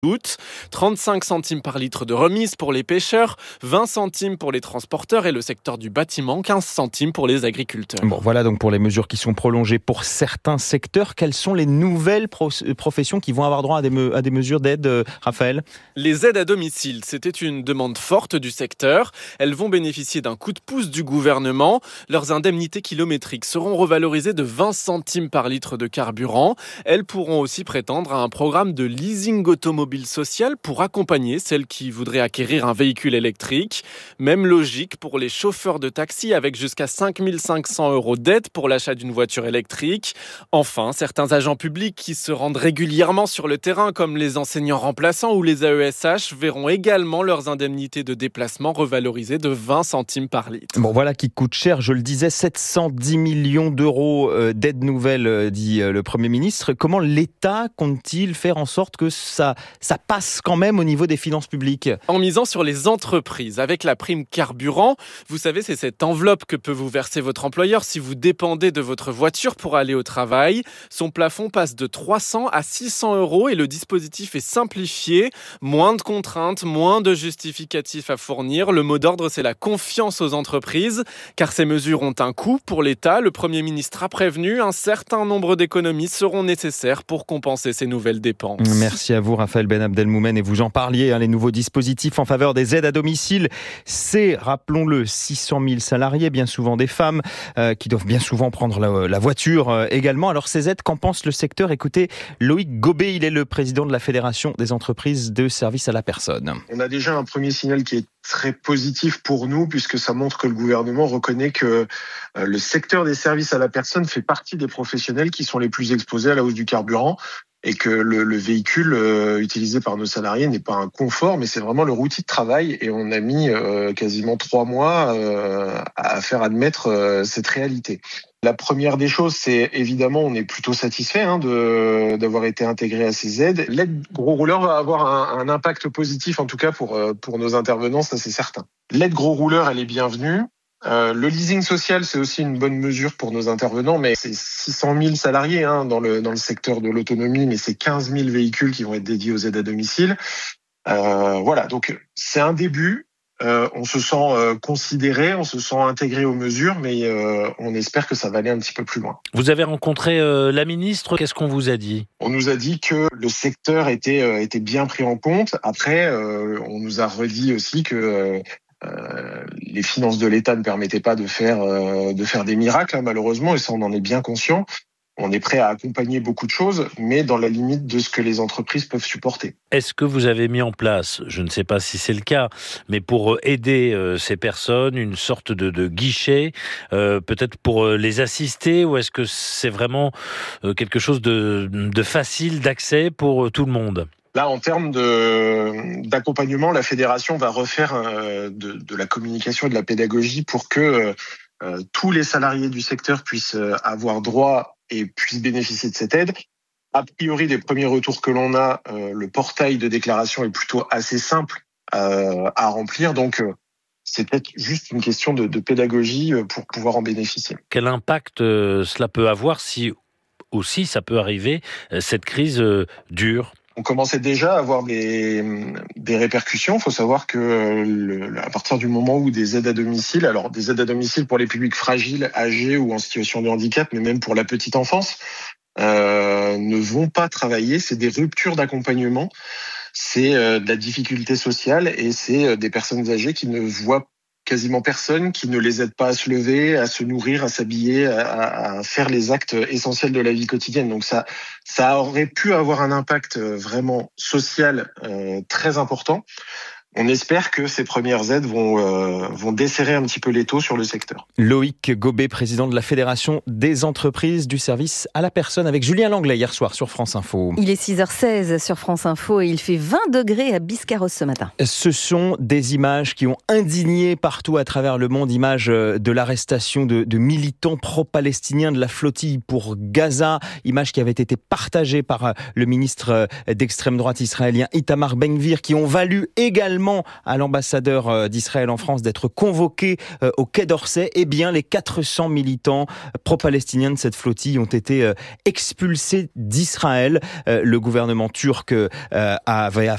août, 35 centimes par litre de remise pour les pêcheurs, 20 centimes pour les transporteurs et le secteur du bâtiment, 15 centimes pour les agriculteurs. Bon, voilà donc pour les mesures qui sont prolongées pour certains secteurs. Quelles sont les nouvelles professions qui vont avoir droit à des mesures d'aide, Raphaël ? Les aides à domicile, c'était une demande forte du secteur. Elles vont bénéficier d'un coup de pouce du gouvernement. Leurs indemnités kilométriques seront revalorisées de 20 centimes par litre de carburant. Elles pourront aussi prétendre à un programme de leasing automobile social pour accompagner celles qui voudraient acquérir un véhicule électrique. Même logique pour les chauffeurs de taxi avec jusqu'à 5 500 € d'aide pour l'achat d'une voiture électrique. Enfin, certains agents publics qui se rendent régulièrement sur le terrain comme les enseignants remplaçants ou les AESH verront également leurs indemnités de déplacement revalorisées de 20 centimes par litre. Bon, voilà qui coûte cher, je le disais, 710 millions d'euros d'aide nouvelle, dit le Premier ministre. Comment l'État compte-t-il faire en sorte que ça passe quand même au niveau des finances publiques ? En misant sur les entreprises, avec la prime carburant, vous savez, c'est cette enveloppe que peut vous verser votre employeur si vous dépendez de votre voiture pour aller au travail. Son plafond passe de 300 à 600 € et le dispositif est simplifié. Moins de contraintes, moins de justificatifs à fournir. Le mot d'ordre, c'est la confiance aux entreprises, car ces mesures ont un coût pour l'État. Le Premier ministre a prévenu, un certain nombre d'économies seront nécessaires pour compenser ces nouvelles dépenses. Merci à vous, Raphaël Ben Abdelmoumen, et vous en parliez, les nouveaux dispositifs en faveur des aides à domicile. C'est, rappelons-le, 600 000 salariés, bien souvent des femmes, qui doivent bien souvent prendre la voiture également. Alors ces aides, qu'en pense le secteur ? Écoutez, Loïc Gobet, il est le président de la Fédération des entreprises de services à la personne. On a déjà un premier signal qui est très positif pour nous, puisque ça montre que le gouvernement reconnaît que le secteur des services à la personne fait partie des professionnels qui sont les plus exposés à la hausse du carburant, et que le véhicule utilisé par nos salariés n'est pas un confort, mais c'est vraiment leur outil de travail. Et on a mis quasiment 3 mois à faire admettre cette réalité. La première des choses, c'est évidemment, on est plutôt satisfait d'avoir été intégré à ces aides. L'aide gros rouleur va avoir un impact positif, en tout cas pour nos intervenants, ça c'est certain. L'aide gros rouleur, elle est bienvenue. Le leasing social, c'est aussi une bonne mesure pour nos intervenants, mais c'est 600 000 salariés dans le secteur de l'autonomie, mais c'est 15 000 véhicules qui vont être dédiés aux aides à domicile. Voilà, donc c'est un début. On se sent considéré, on se sent intégré aux mesures, mais on espère que ça va aller un petit peu plus loin. Vous avez rencontré la ministre, qu'est-ce qu'on vous a dit ? On nous a dit que le secteur était bien pris en compte. Après, on nous a redit aussi que les finances de l'État ne permettaient pas de faire des miracles, malheureusement, et ça on en est bien conscient. On est prêt à accompagner beaucoup de choses, mais dans la limite de ce que les entreprises peuvent supporter. Est-ce que vous avez mis en place, je ne sais pas si c'est le cas, mais pour aider ces personnes, une sorte de guichet, peut-être pour les assister, ou est-ce que c'est vraiment quelque chose de facile d'accès pour tout le monde ? Là, en termes d'accompagnement, la fédération va refaire de la communication et de la pédagogie pour que tous les salariés du secteur puissent avoir droit et puissent bénéficier de cette aide. A priori, des premiers retours que l'on a, le portail de déclaration est plutôt assez simple à remplir. Donc, c'est peut-être juste une question de pédagogie pour pouvoir en bénéficier. Quel impact cela peut avoir si aussi ça peut arriver, cette crise dure ? On commençait déjà à avoir des répercussions. Il faut savoir que à partir du moment où des aides à domicile, alors des aides à domicile pour les publics fragiles, âgés ou en situation de handicap, mais même pour la petite enfance, ne vont pas travailler. C'est des ruptures d'accompagnement, c'est de la difficulté sociale et c'est des personnes âgées qui ne voient quasiment personne, qui ne les aide pas à se lever, à se nourrir, à s'habiller, à faire les actes essentiels de la vie quotidienne. Donc ça aurait pu avoir un impact vraiment social très important. On espère que ces premières aides vont desserrer un petit peu l'étau sur le secteur. Loïc Gobet, président de la Fédération des entreprises du service à la personne, avec Julien Langlais hier soir sur France Info. Il est 6h16 sur France Info et il fait 20 degrés à Biscarrosse ce matin. Ce sont des images qui ont indigné partout à travers le monde, images de l'arrestation de militants pro-palestiniens de la flottille pour Gaza, images qui avaient été partagées par le ministre d'extrême droite israélien Itamar Ben-Gvir, qui ont valu également également à l'ambassadeur d'Israël en France d'être convoqué au Quai d'Orsay. Eh bien, les 400 militants pro-palestiniens de cette flottille ont été expulsés d'Israël. Le gouvernement turc avait